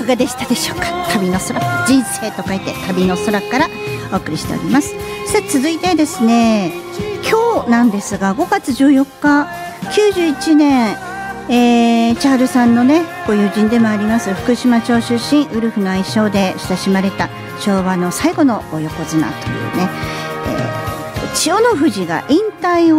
いかがでしたでしょうか。旅の空、人生と書いて旅の空からお送りしております。さあ続いてですね、今日なんですが5月14日91年、チャールさんのねご友人でもあります福島町出身、ウルフの愛称で親しまれた昭和の最後の横綱というね、千代の富士が引退を